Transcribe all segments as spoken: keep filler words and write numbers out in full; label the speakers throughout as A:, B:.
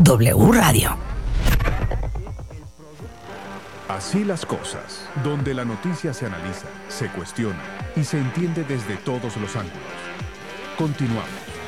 A: W Radio.
B: Así las cosas, donde la noticia se analiza, se cuestiona y se entiende desde todos los ángulos. Continuamos.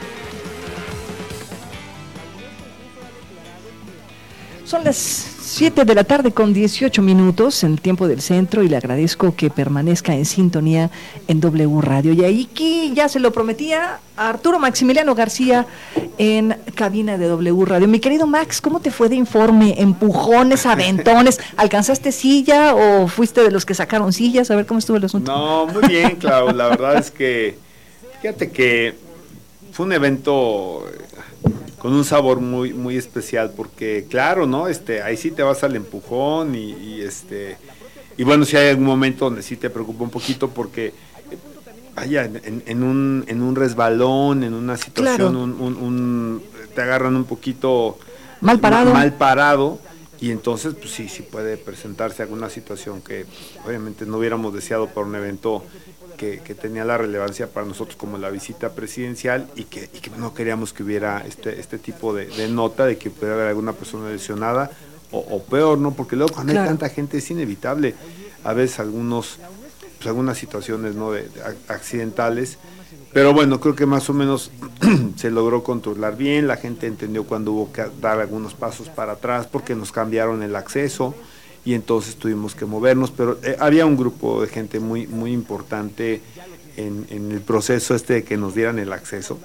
A: Son las siete de la tarde con dieciocho minutos en el tiempo del centro y le agradezco que permanezca en sintonía en W Radio. Y ahí que ya se lo prometía a Arturo Maximiliano García en cabina de W Radio. Mi querido Max, ¿cómo te fue de informe? ¿Empujones, aventones? ¿Alcanzaste silla o fuiste de los que sacaron sillas? A ver cómo estuvo el asunto.
C: No, muy bien, Clau. La verdad es que, fíjate que fue un evento con un sabor muy muy especial, porque claro, ¿no? Este, ahí sí te vas al empujón y, y este y bueno, si hay algún momento donde sí te preocupa un poquito porque vaya, en, en un en un resbalón, en una situación, claro. un, un, un te agarran un poquito
A: mal parado.
C: mal parado y entonces pues sí, sí puede presentarse alguna situación que obviamente no hubiéramos deseado para un evento Que, que tenía la relevancia para nosotros como la visita presidencial y que, y que no queríamos que hubiera este este tipo de, de nota de que pudiera haber alguna persona lesionada o, o peor, ¿no? Porque luego cuando claro. hay tanta gente es inevitable a veces algunos pues algunas situaciones, ¿no? de, de accidentales, pero bueno, creo que más o menos se logró controlar bien, la gente entendió cuando hubo que dar algunos pasos para atrás porque nos cambiaron el acceso y entonces tuvimos que movernos, pero eh, había un grupo de gente muy muy importante en, en el proceso este de que nos dieran el acceso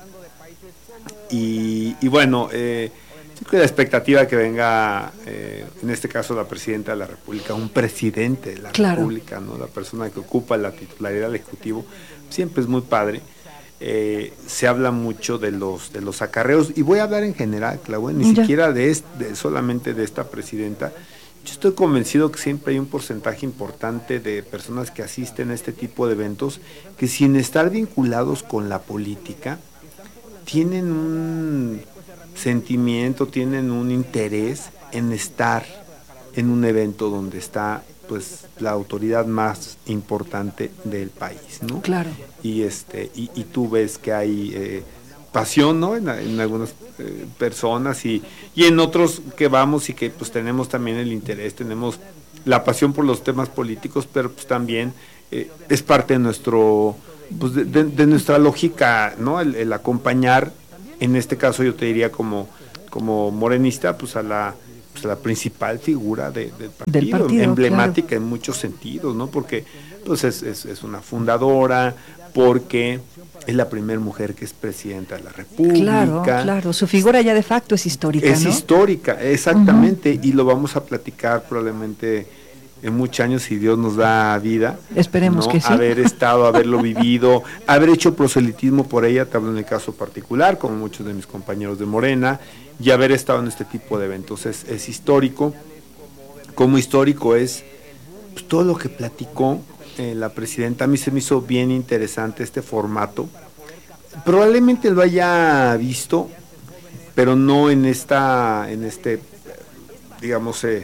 C: y, y bueno, eh, la expectativa de que venga, eh, en este caso la presidenta de la República, un presidente de la claro. República, ¿no? La persona que ocupa la titularidad del Ejecutivo, siempre es muy padre. Eh, se habla mucho de los de los acarreos, y voy a hablar en general, Clau, ni ya. siquiera de, este, de solamente de esta presidenta. Yo estoy convencido que siempre hay un porcentaje importante de personas que asisten a este tipo de eventos que sin estar vinculados con la política tienen un sentimiento, tienen un interés en estar en un evento donde está pues la autoridad más importante del país, ¿no?
A: Claro.
C: Y este y, y tú ves que hay eh, pasión, ¿no? En, en algunas eh, personas y, y en otros que vamos y que pues tenemos también el interés, tenemos la pasión por los temas políticos, pero pues también eh, es parte de nuestro pues de, de, de nuestra lógica, ¿no? El, el acompañar, en este caso yo te diría como como morenista, pues a la pues a la principal figura de, del, partido,
A: del partido,
C: emblemática
A: claro.
C: en muchos sentidos, ¿no? Porque pues es, es, es una fundadora, porque es la primera mujer que es presidenta de la República.
A: Claro, claro, su figura ya de facto es histórica,
C: Es
A: ¿no?
C: histórica, exactamente,
A: uh-huh.
C: y lo vamos a platicar probablemente en muchos años, si Dios nos da vida.
A: Esperemos
C: ¿no?
A: que sí.
C: Haber estado, haberlo vivido, haber hecho proselitismo por ella, te hablo en el caso particular, como muchos de mis compañeros de Morena, y haber estado en este tipo de eventos. Es, es histórico. Como histórico es pues, todo lo que platicó eh, la presidenta. A mí se me hizo bien interesante este formato. Probablemente lo haya visto, pero no en esta, en este, digamos, eh,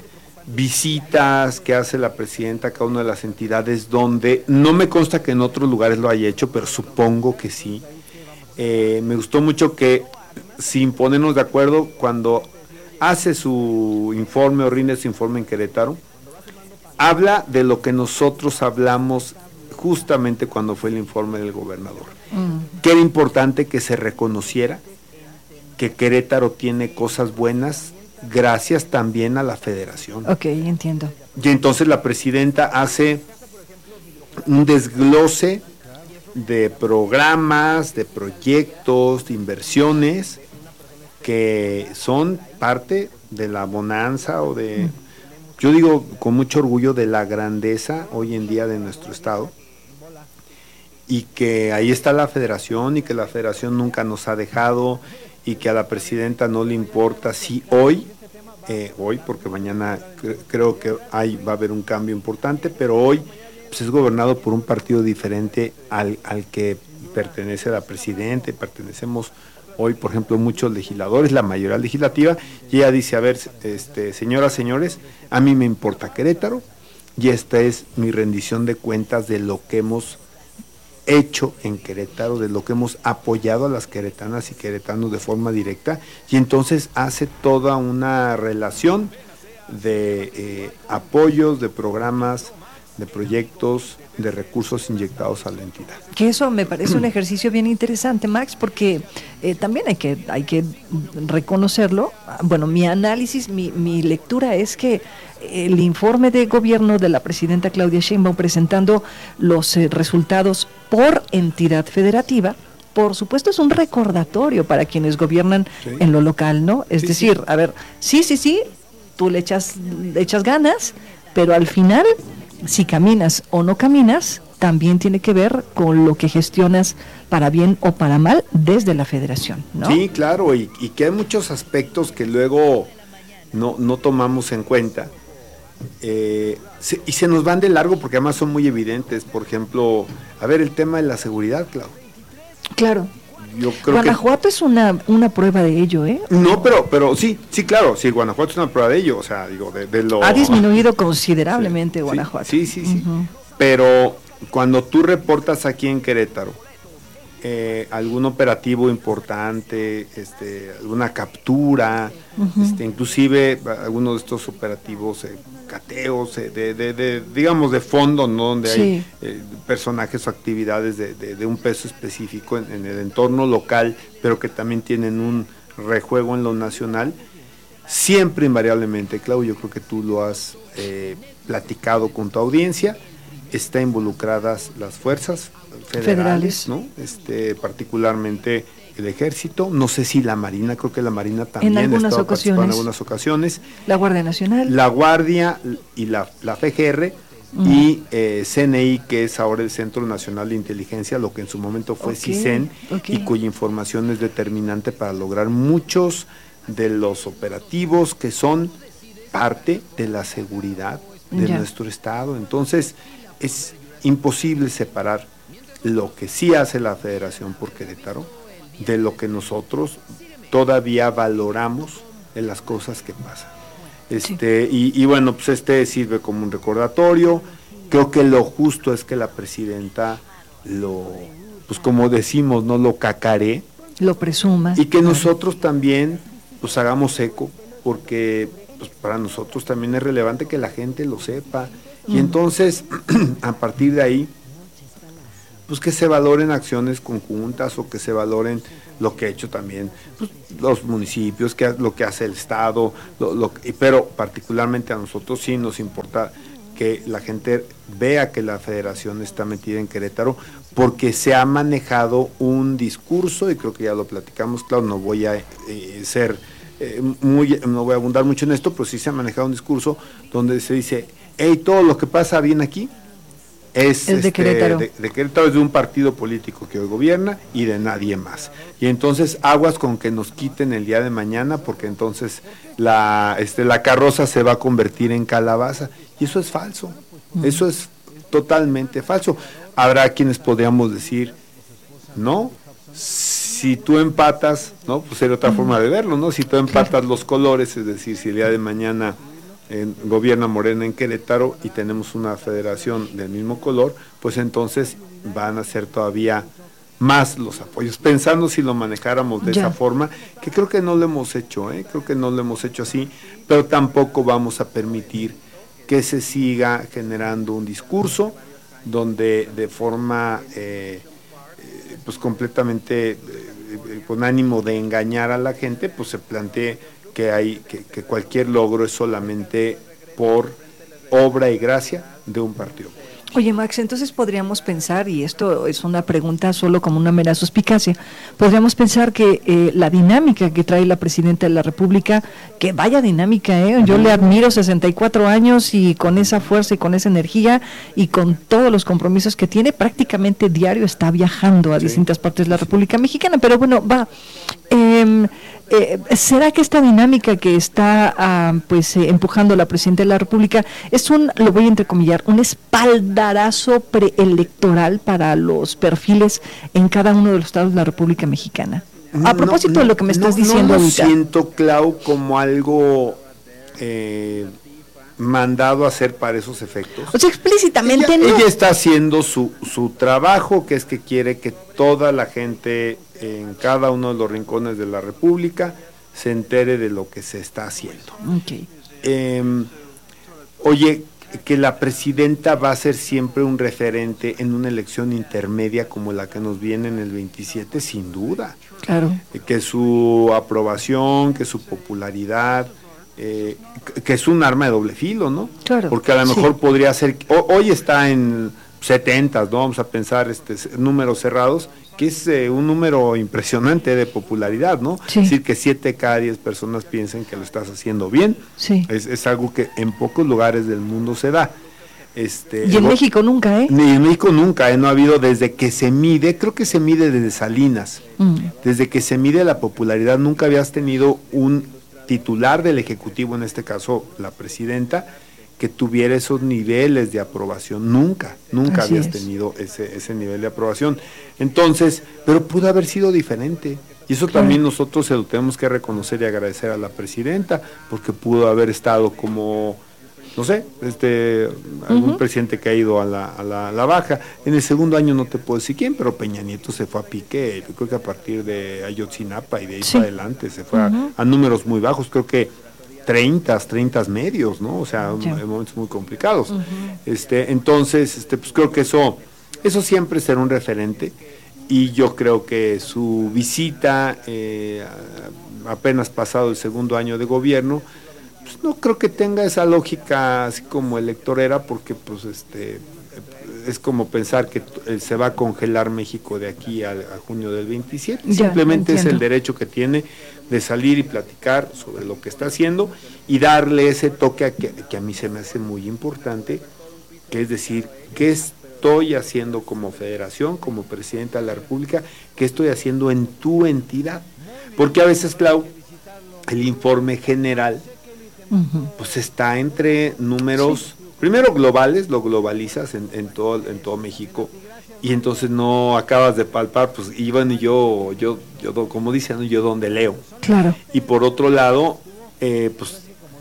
C: visitas que hace la presidenta a cada una de las entidades, donde no me consta que en otros lugares lo haya hecho, pero supongo que sí. Eh, me gustó mucho que, sin ponernos de acuerdo, cuando hace su informe o rinde su informe en Querétaro, habla de lo que nosotros hablamos justamente cuando fue el informe del gobernador, mm. que era importante que se reconociera que Querétaro tiene cosas buenas gracias también a la federación.
A: Ok, entiendo.
C: Y entonces la presidenta hace un desglose de programas, de proyectos, de inversiones que son parte de la bonanza o de, mm. yo digo con mucho orgullo, de la grandeza hoy en día de nuestro estado, y que ahí está la federación y que la federación nunca nos ha dejado y que a la presidenta no le importa si hoy, eh, hoy porque mañana cre- creo que hay, va a haber un cambio importante, pero hoy pues, es gobernado por un partido diferente al, al que pertenece la presidenta, pertenecemos hoy, por ejemplo, muchos legisladores, la mayoría legislativa, y ella dice, a ver, este, señoras, señores, a mí me importa Querétaro, y esta es mi rendición de cuentas de lo que hemos hecho en Querétaro, de lo que hemos apoyado a las queretanas y queretanos de forma directa, y entonces hace toda una relación de eh, apoyos, de programas, de proyectos, de recursos inyectados a la entidad.
A: Que eso me parece un ejercicio bien interesante, Max, porque eh, también hay que, hay que reconocerlo. Bueno, mi análisis, mi, mi lectura es que el informe de gobierno de la presidenta Claudia Sheinbaum presentando los eh, resultados por entidad federativa, por supuesto es un recordatorio para quienes gobiernan sí. en lo local, ¿no? Es sí, decir, sí. a ver, sí, sí, sí, tú le echas, le echas ganas, pero al final, si caminas o no caminas, también tiene que ver con lo que gestionas para bien o para mal desde la federación, ¿no?
C: Sí, claro, y, y que hay muchos aspectos que luego no, no tomamos en cuenta. Eh, se, y se nos van de largo porque además son muy evidentes. Por ejemplo, a ver, el tema de la seguridad, Clau.
A: Claro.
C: Yo creo
A: Guanajuato
C: que,
A: es una una prueba de ello, ¿eh?
C: No, pero pero sí, sí, claro, sí, Guanajuato es una prueba de ello, o sea, digo, de, de lo...
A: Ha disminuido considerablemente
C: sí,
A: Guanajuato.
C: Sí, sí, sí,
A: uh-huh.
C: sí. Pero cuando tú reportas aquí en Querétaro eh, algún operativo importante, este, alguna captura, uh-huh. este, inclusive algunos de estos operativos, eh, cateos, eh, de, de, de, digamos, de fondo, ¿no? Donde sí. hay eh, personajes o actividades de, de, de un peso específico en, en el entorno local, pero que también tienen un rejuego en lo nacional, siempre invariablemente, Clau, yo creo que tú lo has eh, platicado con tu audiencia, está involucradas las fuerzas federales, federales. ¿no? Este, particularmente el ejército, no sé si la Marina, creo que la Marina también
A: en algunas
C: estaba
A: ocasiones.
C: en algunas ocasiones.
A: La Guardia Nacional.
C: La Guardia y la, la F G R uh-huh. y eh, C N I, que es ahora el Centro Nacional de Inteligencia, lo que en su momento fue okay. CISEN, okay. y cuya información es determinante para lograr muchos de los operativos que son parte de la seguridad de ya. nuestro estado. Entonces, es imposible separar lo que sí hace la Federación por Querétaro de lo que nosotros todavía valoramos de las cosas que pasan. Este, sí. y, y bueno, pues este sirve como un recordatorio. Creo que lo justo es que la presidenta lo, pues como decimos, no lo cacaré,
A: lo presuma,
C: y que claro. nosotros también pues hagamos eco, porque pues, para nosotros también es relevante que la gente lo sepa. Y entonces, a partir de ahí, pues que se valoren acciones conjuntas o que se valoren lo que ha hecho también pues, los municipios, que lo que hace el Estado, lo, lo, pero particularmente a nosotros sí nos importa que la gente vea que la Federación está metida en Querétaro, porque se ha manejado un discurso, y creo que ya lo platicamos, claro, no voy a eh, ser, eh, muy, no voy a abundar mucho en esto, pero sí se ha manejado un discurso donde se dice, hey, todo lo que pasa bien aquí es,
A: es de,
C: este,
A: Querétaro.
C: De, de Querétaro, es de un partido político que hoy gobierna y de nadie más. Y entonces aguas con que nos quiten el día de mañana, porque entonces la, este, la carroza se va a convertir en calabaza. Y eso es falso, uh-huh. eso es totalmente falso. Habrá quienes podríamos decir, no, si tú empatas, ¿no? Pues sería otra uh-huh. forma de verlo, ¿no? Si tú empatas claro. los colores, es decir, si el día de mañana En, gobierna Morena en Querétaro y tenemos una federación del mismo color, pues entonces van a ser todavía más los apoyos, pensando si lo manejáramos de ya. esa forma, que creo que no lo hemos hecho, ¿eh? creo que no lo hemos hecho así, pero tampoco vamos a permitir que se siga generando un discurso donde de forma eh, eh, pues completamente eh, con ánimo de engañar a la gente, pues se plantee que hay que, que cualquier logro es solamente por obra y gracia de un partido.
A: Oye, Max, entonces podríamos pensar, y esto es una pregunta solo como una mera suspicacia, podríamos pensar que eh, la dinámica que trae la presidenta de la República, que vaya dinámica, ¿eh? Yo le admiro, sesenta y cuatro años y con esa fuerza y con esa energía y con todos los compromisos que tiene, prácticamente diario está viajando a sí. distintas partes de la República Mexicana, pero bueno, va... Eh, Eh, ¿será que esta dinámica que está uh, pues eh, empujando la presidenta de la República es un, lo voy a entrecomillar, un espaldarazo preelectoral para los perfiles en cada uno de los estados de la República Mexicana? A no, propósito no, de lo que me estás
C: no,
A: diciendo
C: no
A: ahorita.
C: No siento, Clau, como algo eh, mandado a hacer para esos efectos.
A: O sea, explícitamente
C: ella,
A: no.
C: ella está haciendo su, su trabajo, que es que quiere que toda la gente en cada uno de los rincones de la República se entere de lo que se está haciendo.
A: Okay.
C: Eh, oye, que la presidenta va a ser siempre un referente en una elección intermedia como la que nos viene en el veintisiete, sin duda.
A: Claro.
C: Que su aprobación, que su popularidad, eh, que es un arma de doble filo, ¿no?
A: Claro.
C: Porque a lo mejor
A: sí.
C: podría ser, o, hoy está en setentas, ¿no? Vamos a pensar este números cerrados, que es eh, un número impresionante de popularidad, ¿no?
A: Sí.
C: Es decir, que siete de cada diez personas piensen que lo estás haciendo bien.
A: Sí.
C: Es, es algo que en pocos lugares del mundo se da. Este,
A: y en
C: el,
A: México nunca, ¿eh?
C: Ni en México nunca, ¿eh? No ha habido desde que se mide, creo que se mide desde Salinas, mm. desde que se mide la popularidad, nunca habías tenido un titular del Ejecutivo, en este caso la presidenta, que tuviera esos niveles de aprobación, nunca, nunca
A: Así
C: habías
A: es.
C: tenido ese, ese nivel de aprobación. Entonces, pero pudo haber sido diferente, y eso claro. también nosotros se lo tenemos que reconocer y agradecer a la presidenta, porque pudo haber estado como, no sé, este algún uh-huh. presidente que ha ido a la, a, la, a la baja. En el segundo año no te puedo decir quién, pero Peña Nieto se fue a pique, yo creo que a partir de Ayotzinapa y de ahí sí. para adelante se fue uh-huh. a, a números muy bajos, creo que treinta, treinta medios, ¿no? O sea, yeah. en momentos muy complicados. Uh-huh. Este, entonces, este, pues creo que eso, eso siempre será un referente, y yo creo que su visita, eh, apenas pasado el segundo año de gobierno, pues no creo que tenga esa lógica así como electorera, porque pues este es como pensar que t- se va a congelar México de aquí a, a junio del veintisiete. Ya, simplemente entiendo. Es el derecho que tiene de salir y platicar sobre lo que está haciendo y darle ese toque a que, que a mí se me hace muy importante, que es decir, ¿qué estoy haciendo como federación, como presidenta de la República? ¿Qué estoy haciendo en tu entidad? Porque a veces, Clau, el informe general uh-huh. pues está entre números, sí. primero globales, lo globalizas en, en todo en todo México, y entonces no acabas de palpar, pues Iván y yo, yo, yo como dicen, yo donde leo.
A: Claro.
C: Y por otro lado, eh, pues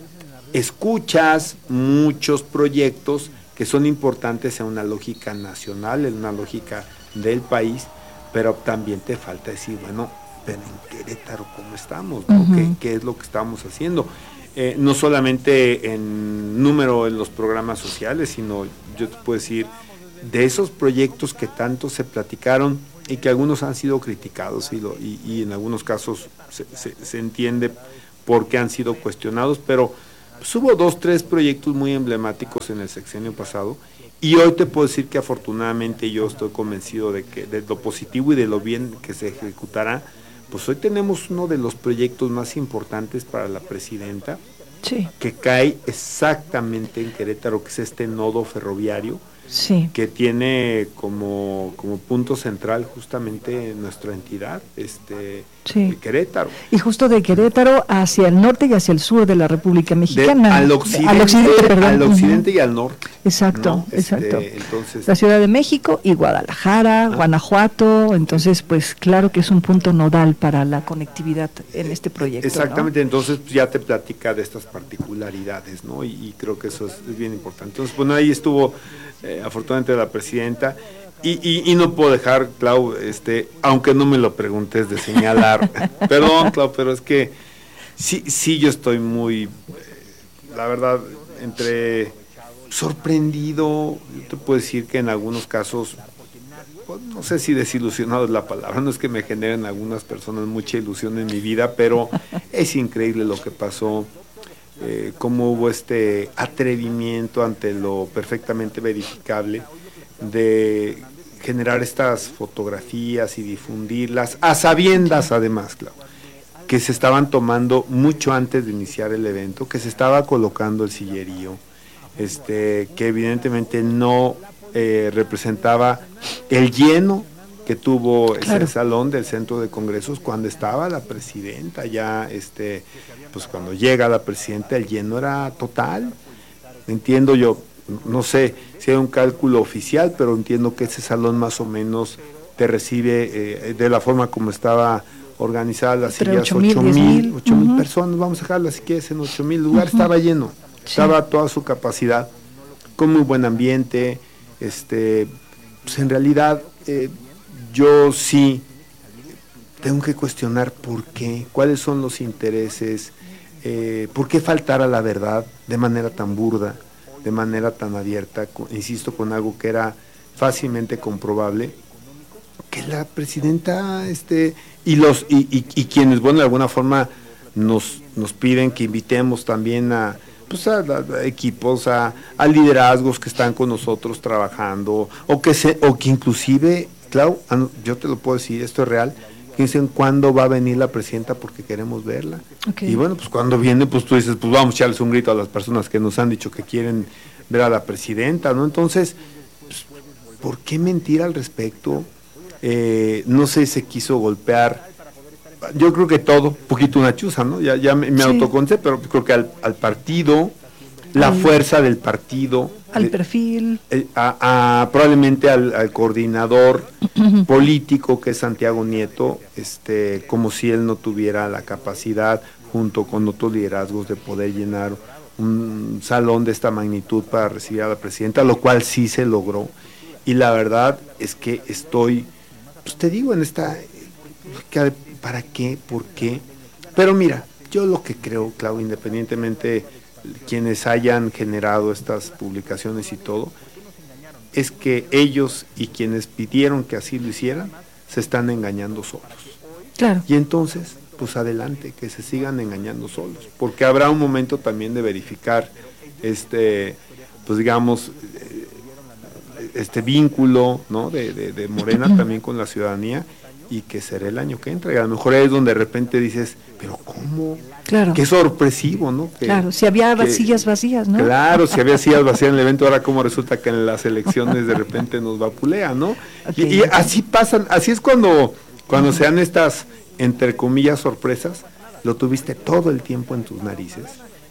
C: escuchas muchos proyectos que son importantes en una lógica nacional, en una lógica del país, pero también te falta decir, bueno, pero en Querétaro, ¿cómo estamos? ¿No? Uh-huh. ¿Qué, ¿Qué es lo que estamos haciendo? Eh, no solamente en número en los programas sociales, sino yo te puedo decir, de esos proyectos que tanto se platicaron y que algunos han sido criticados y, lo, y, y en algunos casos se, se, se entiende por qué han sido cuestionados, pero pues hubo dos, tres proyectos muy emblemáticos en el sexenio pasado, y hoy te puedo decir que afortunadamente yo estoy convencido de que de lo positivo y de lo bien que se ejecutará. Pues hoy tenemos uno de los proyectos más importantes para la presidenta,
A: sí.
C: que cae exactamente en Querétaro, que es este nodo ferroviario,
A: sí.
C: que tiene como, como punto central justamente nuestra entidad, este
A: sí.
C: Querétaro.
A: Y justo de Querétaro hacia el norte y hacia el sur de la República Mexicana.
C: De, al occidente,
A: al occidente, perdón.
C: Al occidente uh-huh. y al norte.
A: Exacto,
C: ¿no?
A: exacto.
C: Este, entonces,
A: la Ciudad de México y Guadalajara, ah. Guanajuato, entonces pues claro que es un punto nodal para la conectividad en este proyecto.
C: Exactamente,
A: ¿no?
C: Entonces pues, ya te platica de estas particularidades, ¿no? Y, y creo que eso es, es bien importante. Entonces, bueno, ahí estuvo eh, afortunadamente la presidenta. Y, y, y no puedo dejar, Clau, este, aunque no me lo preguntes, de señalar, perdón, Clau, pero es que sí, sí yo estoy muy, eh, la verdad, entre sorprendido, yo te puedo decir que en algunos casos, pues, no sé si desilusionado es la palabra, no es que me generen algunas personas mucha ilusión en mi vida, pero es increíble lo que pasó, eh, cómo hubo este atrevimiento ante lo perfectamente verificable de generar estas fotografías y difundirlas, a sabiendas además, claro, que se estaban tomando mucho antes de iniciar el evento, que se estaba colocando el sillerío, este, que evidentemente no eh, representaba el lleno que tuvo claro. ese salón del centro de congresos cuando estaba la presidenta, ya este, pues cuando llega la presidenta el lleno era total, entiendo yo. No sé si hay un cálculo oficial, pero entiendo que ese salón más o menos te recibe eh, de la forma como estaba organizada las sillas, ocho mil, ocho mil uh-huh. personas, vamos a dejarlas si quieres en ocho mil lugares, uh-huh. estaba lleno.
A: Sí.
C: Estaba a toda su capacidad, con muy buen ambiente, este, pues en realidad eh, yo sí tengo que cuestionar por qué, cuáles son los intereses, eh, por qué faltar a la verdad de manera tan burda, de manera tan abierta, con, insisto, con algo que era fácilmente comprobable, que la presidenta este y los y, y, y quienes, bueno, de alguna forma nos, nos piden que invitemos también a pues a, a, a equipos, a, a liderazgos que están con nosotros trabajando, o que se, o que inclusive, Clau, yo te lo puedo decir, esto es real, que dicen cuándo va a venir la presidenta porque queremos verla. Okay. Y bueno, pues cuando viene, pues tú dices, pues vamos a echarles un grito a las personas que nos han dicho que quieren ver a la presidenta, ¿no? Entonces, pues, ¿por qué mentir al respecto? Eh, no sé, se quiso golpear, yo creo que todo, un poquito una chuza, ¿no? Ya, ya me, me sí. autoconcé, pero creo que al, al partido, la al, fuerza del partido,
A: al perfil,
C: eh, a, a, probablemente al, al coordinador político que es Santiago Nieto, este, como si él no tuviera la capacidad, junto con otros liderazgos, de poder llenar un salón de esta magnitud para recibir a la presidenta, lo cual sí se logró. Y la verdad es que estoy, pues te digo, en esta, ¿para qué? ¿Por qué? Pero mira, yo lo que creo, Clau, independientemente quienes hayan generado estas publicaciones y todo, es que ellos y quienes pidieron que así lo hicieran, se están engañando solos.
A: Claro.
C: Y entonces, pues adelante, que se sigan engañando solos, porque habrá un momento también de verificar este, pues digamos, este vínculo, ¿no? de, de, de Morena también con la ciudadanía, y que será el año que entra, y a lo mejor es donde de repente dices, pero ¿cómo?
A: Claro.
C: Qué sorpresivo, ¿no? Que,
A: claro, si había que, sillas vacías, ¿no?
C: Claro, si había sillas vacías en el evento, ahora cómo resulta que en las elecciones de repente nos vapulea, ¿no? Okay, y, y okay. así pasan, así es cuando, cuando uh-huh. se dan estas, entre comillas, sorpresas, lo tuviste todo el tiempo en tus narices,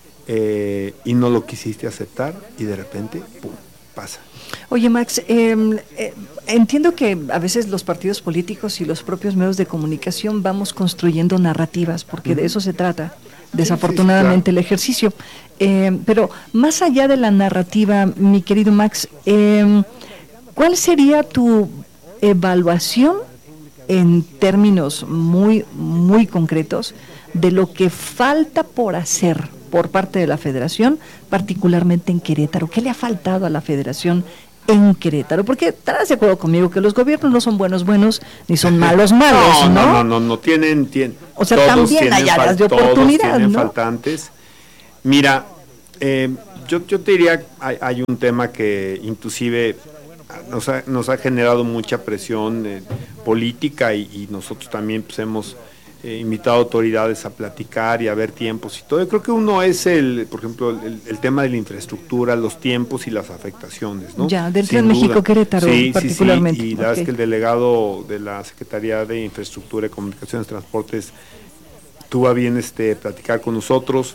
C: eh, y no lo quisiste aceptar, y de repente, pum, pasa.
A: Oye, Max, eh, eh, entiendo que a veces los partidos políticos y los propios medios de comunicación vamos construyendo narrativas, porque uh-huh. de eso se trata, desafortunadamente, sí, sí, claro. el ejercicio. Eh, pero más allá de la narrativa, mi querido Max, eh, ¿cuál sería tu evaluación en términos muy, muy concretos de lo que falta por hacer por parte de la Federación, particularmente en Querétaro? ¿Qué le ha faltado a la Federación en Querétaro? Porque estarás de acuerdo conmigo que los gobiernos no son buenos buenos, ni son malos malos, ¿no?
C: No, no, no, no, no tienen, tienen
A: o sea, también hay áreas de oportunidad,
C: todos tienen
A: ¿no?
C: faltantes. Mira, eh, yo, yo te diría, hay, hay un tema que inclusive nos ha, nos ha generado mucha presión eh, política, y, y nosotros también pues hemos Eh, invitado a autoridades a platicar y a ver tiempos y todo. Yo creo que uno es el, por ejemplo, el, el tema de la infraestructura, los tiempos y las afectaciones, ¿no?
A: Ya, del Tren México-Querétaro,
C: sí,
A: particularmente.
C: Sí, sí, y la verdad es que el delegado de la Secretaría de Infraestructura y Comunicaciones y Transportes tuvo a bien este, platicar con nosotros.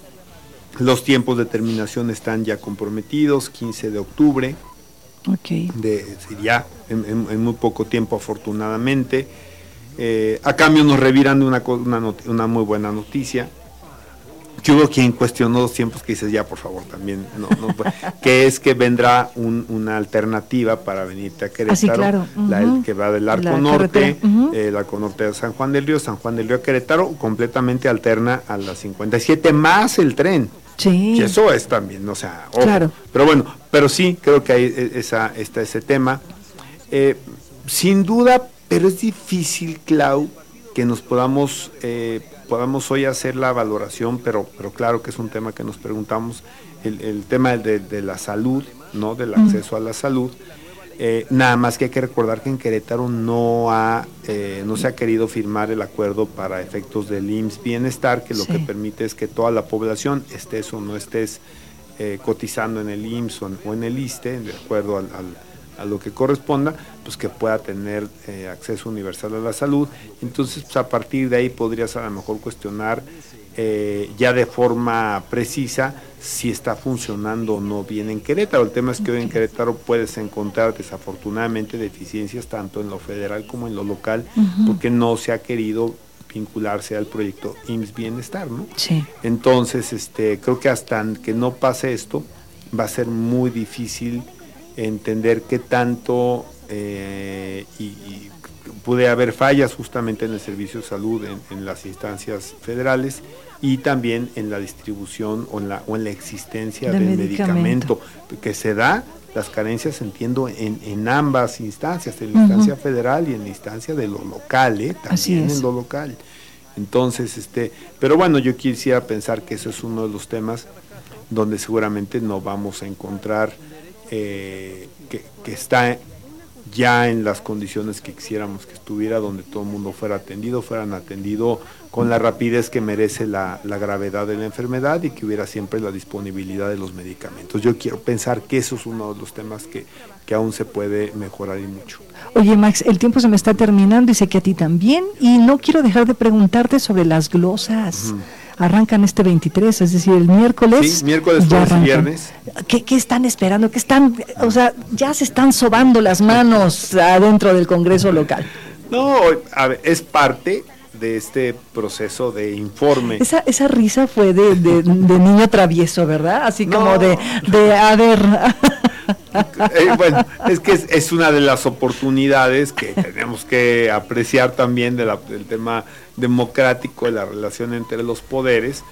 C: Los tiempos de terminación están ya comprometidos, quince de octubre,
A: okay.
C: de, ya en, en, en muy poco tiempo, afortunadamente. Eh, a cambio nos reviran de una, una, not- una muy buena noticia, que hubo quien cuestionó los tiempos, que dices, ya por favor también, no, no, que es que vendrá un, una alternativa para venirte a Querétaro,
A: ah, sí, claro. uh-huh.
C: la el que va del Arco la Norte, uh-huh. eh, el Arco Norte de San Juan del Río, San Juan del Río a Querétaro, completamente alterna a la cincuenta y siete, más el tren.
A: Sí.
C: Y eso es también, o sea, ojo.
A: Claro.
C: Pero bueno, pero sí, creo que hay esa, está ese tema. Eh, sin duda, pero es difícil, Clau, que nos podamos eh, podamos hoy hacer la valoración, pero pero claro que es un tema que nos preguntamos, el, el tema de, de la salud, ¿no? Del acceso mm. a la salud. Eh, nada más que hay que recordar que en Querétaro no ha eh, no se ha querido firmar el acuerdo para efectos del I M S S Bienestar, que lo sí. que permite es que toda la población, estés o no estés eh, cotizando en el I M S S o en, o en el ISSSTE, de acuerdo al, al a lo que corresponda, pues que pueda tener eh, acceso universal a la salud. Entonces, pues a partir de ahí podrías a lo mejor cuestionar eh, ya de forma precisa si está funcionando o no bien en Querétaro. El tema es que okay. hoy en Querétaro puedes encontrar desafortunadamente deficiencias tanto en lo federal como en lo local, uh-huh. porque no se ha querido vincularse al proyecto I M S S Bienestar, ¿no?
A: Sí.
C: Entonces, este, creo que hasta que no pase esto, va a ser muy difícil entender qué tanto eh, y, y puede haber fallas justamente en el servicio de salud en, en las instancias federales y también en la distribución o en la, o en la existencia
A: de
C: del
A: medicamento.
C: medicamento, que se da, las carencias entiendo en, en ambas instancias, en la uh-huh. instancia federal y en la instancia de lo local, ¿eh? También en lo local. Entonces, este, pero bueno, yo quisiera pensar que eso es uno de los temas donde seguramente no vamos a encontrar eh, que, que está ya en las condiciones que quisiéramos que estuviera, donde todo el mundo fuera atendido, fueran atendido con la rapidez que merece la, la gravedad de la enfermedad y que hubiera siempre la disponibilidad de los medicamentos. Yo quiero pensar que eso es uno de los temas que, que aún se puede mejorar y mucho.
A: Oye, Max, el tiempo se me está terminando y sé que a ti también, y no quiero dejar de preguntarte sobre las glosas. Uh-huh. Arrancan este veintitrés, es decir, el miércoles.
C: Sí, miércoles, jueves y viernes.
A: ¿Qué, ¿Qué están esperando? ¿Qué están, o sea, ya se están sobando las manos adentro del Congreso local?
C: No, a ver, es parte de este proceso de informe.
A: Esa, esa risa fue de, de, de niño travieso, ¿verdad? Así no. como de, de, a ver...
C: Eh, bueno, es que es, es una de las oportunidades que tenemos que apreciar también de la, del tema democrático, de la relación entre los poderes,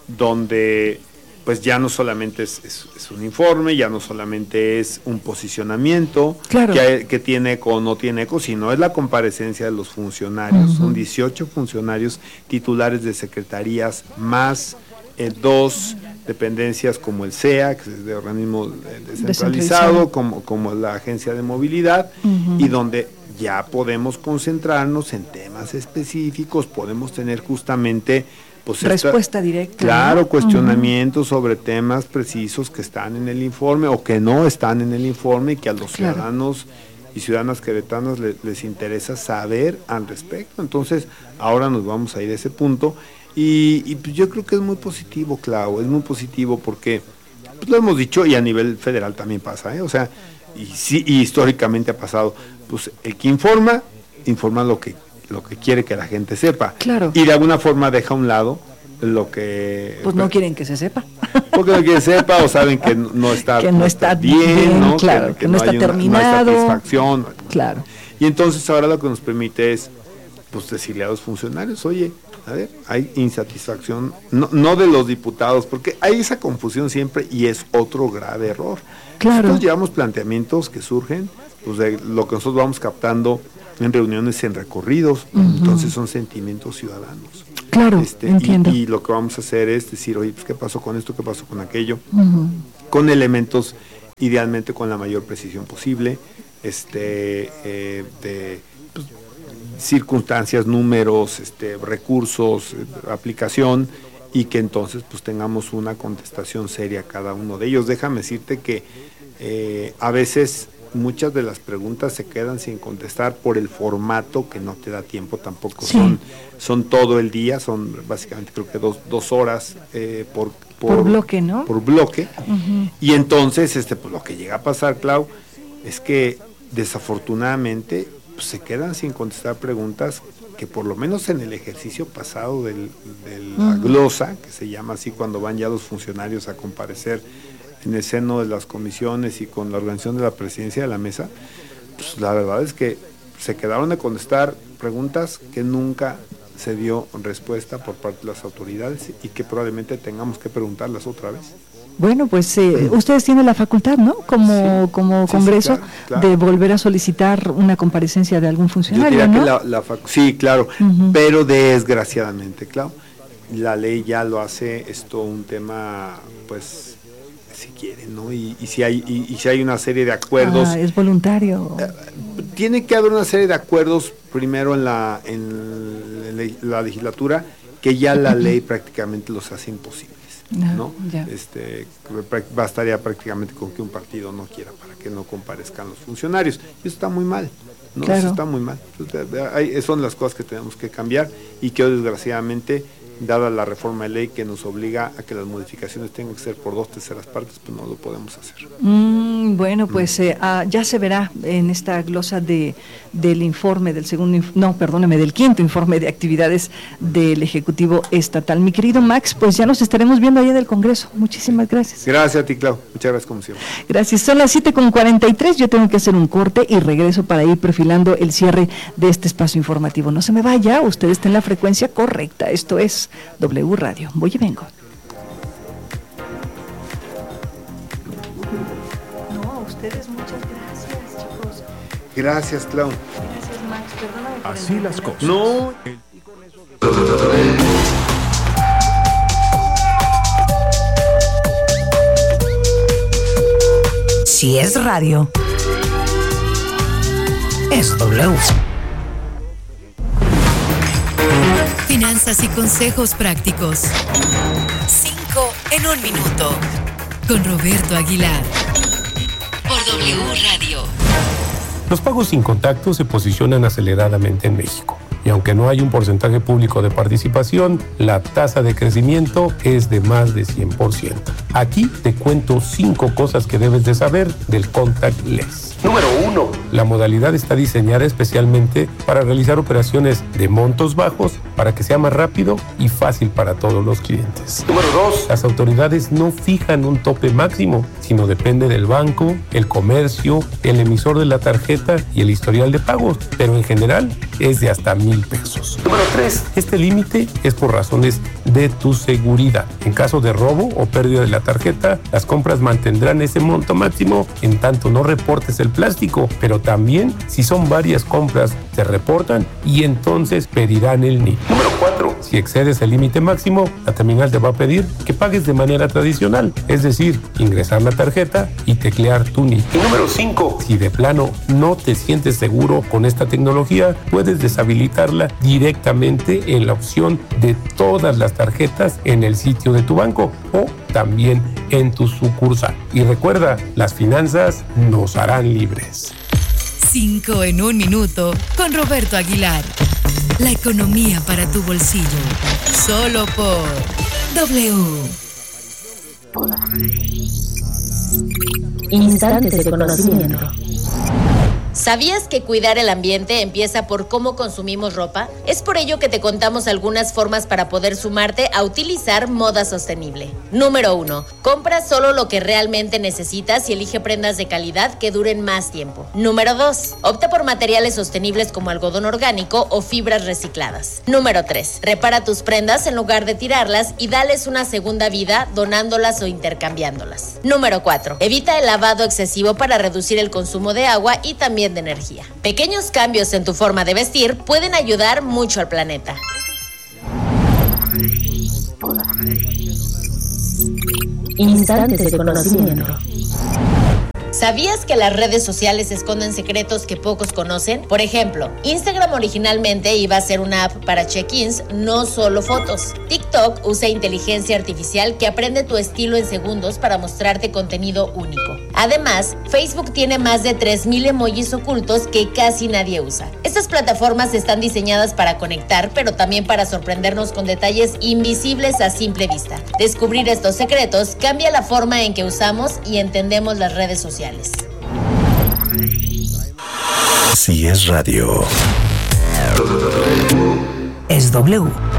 C: donde pues ya no solamente es, es, es un informe, ya no solamente es un posicionamiento
A: claro.
C: que, que tiene eco o no tiene eco, sino es la comparecencia de los funcionarios. Uh-huh. Son dieciocho funcionarios titulares de secretarías más eh, dos dependencias como el C E A, que es de organismo descentralizado, como, como la Agencia de Movilidad, uh-huh. y donde ya podemos concentrarnos en temas específicos, podemos tener justamente pues
A: respuesta
C: esta,
A: directa.
C: Claro,
A: ¿no?
C: cuestionamientos uh-huh. sobre temas precisos que están en el informe o que no están en el informe y que a los claro. ciudadanos y ciudadanas queretanas les, les interesa saber al respecto. Entonces, ahora nos vamos a ir a ese punto. Y, y pues yo creo que es muy positivo, Clau, es muy positivo porque pues lo hemos dicho y a nivel federal también pasa, ¿eh? O sea, y sí, y históricamente ha pasado, pues el que informa, informa lo que lo que quiere que la gente sepa.
A: Claro.
C: Y de alguna forma deja a un lado lo que...
A: Pues no quieren que se sepa.
C: Porque no quieren que sepa o saben que no está,
A: que no está
C: bien,
A: bien
C: ¿no?
A: Claro, que, que, que no, no está terminado.
C: Una, no hay satisfacción.
A: Claro.
C: Y entonces ahora lo que nos permite es pues decirle a los funcionarios, oye, a ver, hay insatisfacción, no, no de los diputados, porque hay esa confusión siempre y es otro grave error.
A: Claro.
C: Nosotros llevamos planteamientos que surgen, pues de lo que nosotros vamos captando en reuniones, en recorridos, uh-huh. entonces son sentimientos ciudadanos.
A: Claro,
C: este,
A: entiendo.
C: Y, y lo que vamos a hacer es decir, oye, pues qué pasó con esto, qué pasó con aquello,
A: uh-huh.
C: con elementos, idealmente con la mayor precisión posible, este, eh, de pues, circunstancias, números, este, recursos, eh, aplicación, y que entonces pues tengamos una contestación seria a cada uno de ellos. Déjame decirte que eh, a veces muchas de las preguntas se quedan sin contestar por el formato que no te da tiempo tampoco, sí. son, son todo el día, son básicamente creo que dos, dos horas eh, por, por,
A: por bloque, ¿no?
C: Por bloque,
A: uh-huh.
C: y entonces este pues lo que llega a pasar, Clau, es que desafortunadamente pues, se quedan sin contestar preguntas que por lo menos en el ejercicio pasado del, de la uh-huh. glosa, que se llama así cuando van ya los funcionarios a comparecer en el seno de las comisiones y con la organización de la presidencia de la mesa, pues la verdad es que se quedaron de contestar preguntas que nunca se dio respuesta por parte de las autoridades y que probablemente tengamos que preguntarlas otra vez.
A: Bueno, pues eh, ustedes tienen la facultad, ¿no? Como, sí, como sí, Congreso, sí, claro, claro. de volver a solicitar una comparecencia de algún funcionario,
C: Yo diría
A: ¿no?
C: que la, la fac- sí, claro, uh-huh. pero desgraciadamente, claro, la ley ya lo hace esto un tema, pues, si quieren, ¿no? Y, y si hay y, y si hay una serie de acuerdos.
A: Ah, es voluntario.
C: Eh, tiene que haber una serie de acuerdos primero en la en la legislatura que ya la ley prácticamente los hace imposibles, ¿no?
A: Ya.
C: Este bastaría prácticamente con que un partido no quiera para que no comparezcan los funcionarios. Y eso está muy mal, ¿no?
A: Claro.
C: Eso está muy mal. Hay, son las cosas que tenemos que cambiar y que hoy desgraciadamente, dada la reforma de ley que nos obliga a que las modificaciones tengan que ser por dos terceras partes, pues no lo podemos hacer.
A: Mm, Mm, bueno, pues eh, ah, ya se verá en esta glosa de del informe del segundo, inf- no, perdóname, del quinto informe de actividades del Ejecutivo Estatal. Mi querido Max, pues ya nos estaremos viendo ahí en el Congreso. Muchísimas gracias.
C: Gracias a ti, Clau. Muchas gracias como siempre.
A: Gracias. Son las siete con cuarenta y tres. Yo tengo que hacer un corte y regreso para ir perfilando el cierre de este espacio informativo. No se me vaya, usted está en la frecuencia correcta. Esto es W Radio. Voy y vengo. No, a ustedes muchas gracias, chicos.
C: Gracias, Clau.
A: Gracias, Max. Perdóname por
B: Así
A: el-
B: las cosas.
C: No.
D: Si es radio, es W.
E: Finanzas y consejos prácticos. Cinco en un minuto. Con Roberto Aguilar. Por W Radio.
F: Los pagos sin contacto se posicionan aceleradamente en México. Y aunque no hay un porcentaje público de participación, la tasa de crecimiento es de más de cien por ciento. Aquí te cuento cinco cosas que debes de saber del contactless. Número uno. La modalidad está diseñada especialmente para realizar operaciones de montos bajos para que sea más rápido y fácil para todos los clientes. Número dos. Las autoridades no fijan un tope máximo, sino depende del banco, el comercio, el emisor de la tarjeta y el historial de pagos, pero en general es de hasta mil pesos. Número tres. Este límite es por razones de tu seguridad. En caso de robo o pérdida de la tarjeta, las compras mantendrán ese monto máximo en tanto no reportes el plástico, pero también si son varias compras se reportan y entonces pedirán el N I P. Número cuatro. Si excedes el límite máximo, la terminal te va a pedir que pagues de manera tradicional, es decir, ingresar la tarjeta y teclear tu N I P. Y número cinco. Si de plano no te sientes seguro con esta tecnología, puedes deshabilitarla directamente en la opción de todas las tarjetas en el sitio de tu banco o también en tu sucursal. Y recuerda, las finanzas nos harán libres.
E: Cinco en un minuto. Con Roberto Aguilar. La economía para tu bolsillo. Solo por W.
G: Instantes de conocimiento.
H: ¿Sabías que cuidar el ambiente empieza por cómo consumimos ropa? Es por ello que te contamos algunas formas para poder sumarte a utilizar moda sostenible. Número uno. Compra solo lo que realmente necesitas y elige prendas de calidad que duren más tiempo. Número dos. Opta por materiales sostenibles como algodón orgánico o fibras recicladas. Número tres. Repara tus prendas en lugar de tirarlas y dales una segunda vida donándolas o intercambiándolas. Número cuatro. Evita el lavado excesivo para reducir el consumo de agua y también de energía. Pequeños cambios en tu forma de vestir pueden ayudar mucho al planeta.
G: Instantes de conocimiento.
H: ¿Sabías que las redes sociales esconden secretos que pocos conocen? Por ejemplo, Instagram originalmente iba a ser una app para check-ins, no solo fotos. TikTok usa inteligencia artificial que aprende tu estilo en segundos para mostrarte contenido único. Además, Facebook tiene más de tres mil emojis ocultos que casi nadie usa. Estas plataformas están diseñadas para conectar, pero también para sorprendernos con detalles invisibles a simple vista. Descubrir estos secretos cambia la forma en que usamos y entendemos las redes sociales.
D: Si es radio, es W.